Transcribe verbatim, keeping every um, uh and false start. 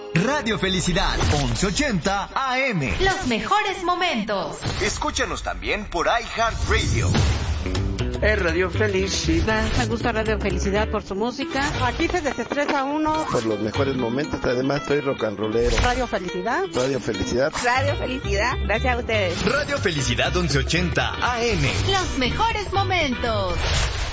Radio Felicidad, once ochenta A M. Los mejores momentos. Escúchanos también por iHeartRadio. Es Radio Felicidad. Me gusta Radio Felicidad por su música. Aquí se desestresa uno. Por los mejores momentos, además soy rock and rollero. Radio Felicidad. Radio Felicidad. Radio Felicidad. Gracias a ustedes. Radio Felicidad once ochenta A M. Los mejores momentos.